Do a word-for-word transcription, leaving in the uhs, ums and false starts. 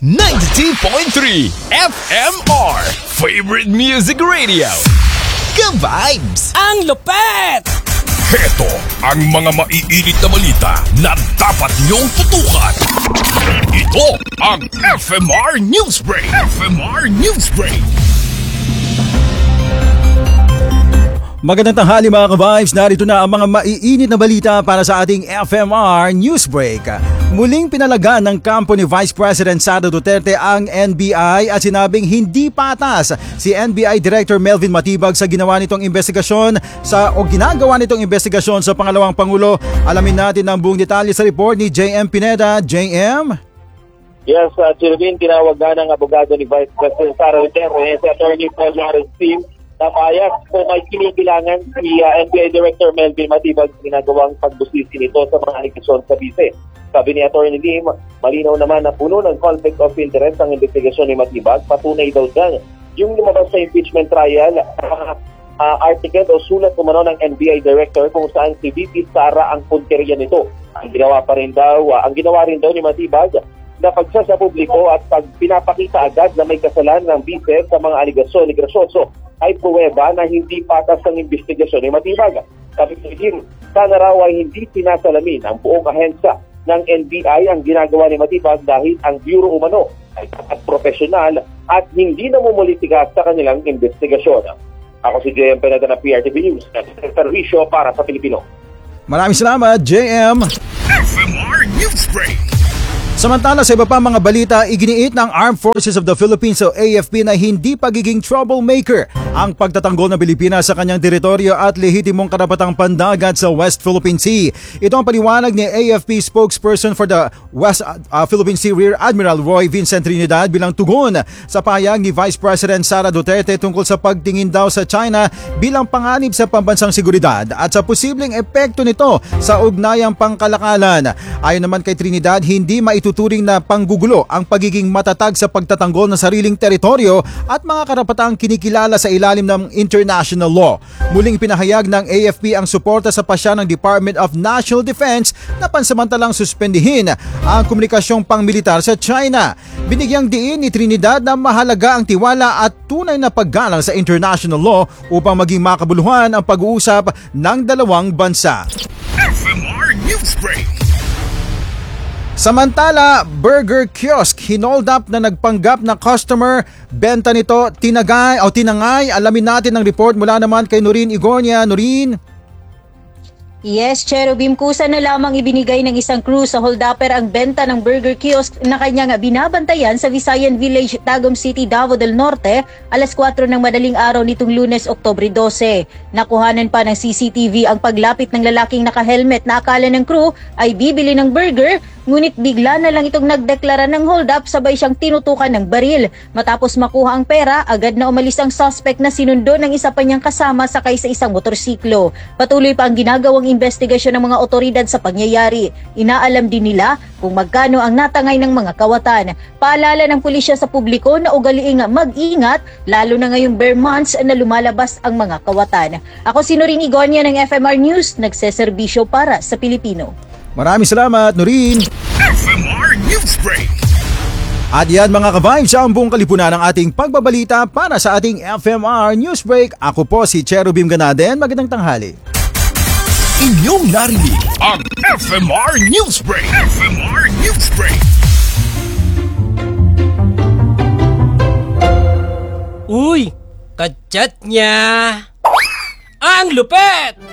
ninety-two point three F M R Favorite Music Radio. Ka-vibes! Ang lupet! Heto ang mga maiinit na balita na dapat niyong tutukan. Ito ang F M R Newsbreak. F M R Newsbreak. Magandang tanghali mga ka-vibes, narito na ang mga maiinit na balita para sa ating F M R Newsbreak. Muling pinalaga ng kampo ni Vice President Sara Duterte ang N B I at sinabing hindi patas si N B I Director Melvin Matibag sa ginawa nitong investigasyon sa o ginagawa nitong investigasyon sa pangalawang Pangulo. Alamin natin ang buong detalye sa report ni J M Pineda. J M? Yes, uh, Chirvin, tinawag na ng abogado ni Vice President Sara Duterte si Attorney Paul Lawrence na payag kung may kinikilangan si uh, N B I Director Melvin Matibag sa ginagawang pagbusisi nito sa mga aligasyon sa bise. Sabi ni Attorney Lim, malinaw naman na puno ng conflict of interest ang investigasyon ni Matibag. Patunay daw dyan yung lumabas sa impeachment trial, uh, uh, article o sulat umano ng N B I Director kung saan si V P Sara ang punteriya nito. Ang ginawa pa rin daw, uh, ang ginawa rin daw ni Matibag na pagsa sa publiko at pag pinapakita agad na may kasalanan ng bise sa mga aligasyon ni Gracioso ay pruweba na hindi patas ang investigasyon ni Matibag. Sabi ni Lim, sana raw ay hindi sinasalamin ang buong ahensya ng N B I ang ginagawa ni Matibag dahil ang Bureau umano ay at profesional at hindi namumulitigas sa kanilang investigasyon. Ako si J M Pineda na P R T V News, servisyo para sa Pilipino. Maraming salamat, J M. F M R Newsbreak. Samantala sa iba pa mga balita, iginiit ng Armed Forces of the Philippines o A F P na hindi pagiging troublemaker ang pagtatanggol ng Pilipinas sa kanyang teritoryo at lehitimong karapatang pandagat sa West Philippine Sea. Ito ang paliwanag ni A F P spokesperson for the West uh, Philippine Sea Rear Admiral Roy Vincent Trinidad bilang tugon sa pahayag ni Vice President Sara Duterte tungkol sa pagtingin daw sa China bilang panganib sa pambansang seguridad at sa posibleng epekto nito sa ugnayang pangkalakalan. Ayon naman kay Trinidad, hindi maituturing na panggugulo ang pagiging matatag sa pagtatanggol ng sariling teritoryo at mga karapatang kinikilala sa ilalim ng international law. Muling pinahayag ng A F P ang suporta sa pasya ng Department of National Defense na pansamantalang suspendihin ang komunikasyong pangmilitar sa China. Binigyang diin ni Trinidad na mahalaga ang tiwala at tunay na paggalang sa international law upang maging makabuluhan ang pag-uusap ng dalawang bansa. F M R Newsbreak. Samantala, burger kiosk hinold up na nagpanggap na customer, benta nito tinagay o tinangay. Alamin natin ang report mula naman kay Noreen Igornia. Noreen? Yes, Cherubim, kusa na lamang ibinigay ng isang crew sa holdupper ang benta ng burger kiosk na kanyang binabantayan sa Visayan Village, Tagum City, Davao del Norte, alas kwatro ng madaling araw nitong Lunes, Oktubre dose. Nakuhanan pa ng C C T V ang paglapit ng lalaking naka-helmet na akala ng crew ay bibili ng burger, ngunit bigla na lang itong nagdeklara ng hold up sabay siyang tinutukan ng baril. Matapos makuha ang pera, agad na umalis ang suspect na sinundo ng isa pa niyang kasama sakay sa isang motorsiklo. Patuloy pa ang ginagawang investigasyon ng mga otoridad sa pangyayari. Inaalam din nila kung magkano ang natangay ng mga kawatan. Paalala ng pulisya sa publiko na ugaliing mag-ingat lalo na ngayong bare months na lumalabas ang mga kawatan. Ako si Noreen Igonia ng F M R News, nagseserbisyo para sa Pilipino. Maraming salamat, Noreen. F M R Newsbreak. At yan mga ka-vibes, ang buong kalipunan ng ating pagbabalita para sa ating F M R Newsbreak. Ako po si Cherubim Ganaden. Magandang tanghali. Inyong narinig ang F M R Newsbreak. F M R Newsbreak. Uy, kachat niya! Ang lupet!